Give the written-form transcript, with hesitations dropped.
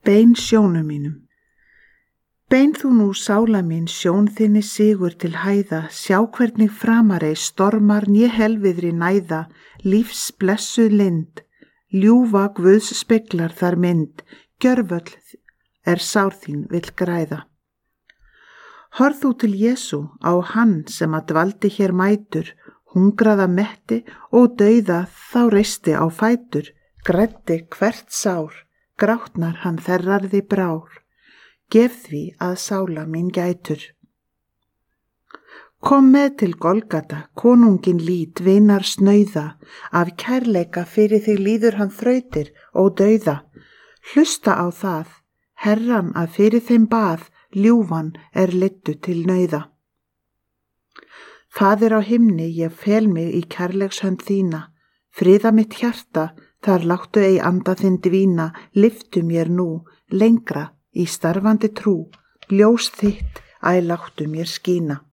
Bein sjónum mínum. Bein þú nú sála mín sjón þinni sigur til hæða, sjá hvernig framarei stormar né helviðri næða, lífs blessuð lind, ljúfa Guðs speglar þar mynd, gjörvöll sár þín vill græða. Horð þú til Jesú, á hann sem að dvaldi hér mætur, hungraða metti og dauða þá reisti á fætur, græddi hvert sár, grátnar hann þerrarði brár, gef því að sála mín gætur. Kom með til Golgata, konungin lít, vinar snauða, af kærleika fyrir þig líður hann þrautir og dauða. Hlusta á það, Herran að fyrir þeim bað, ljúfan leiddu til nauða. Faðir á himni, ég fel mig í kærleikshönd þína, friða mitt hjarta, þar láttu ei anda þinn dvína, lyftu mér nú, lengra í starfandi trú, ljós þitt láttu mér skína.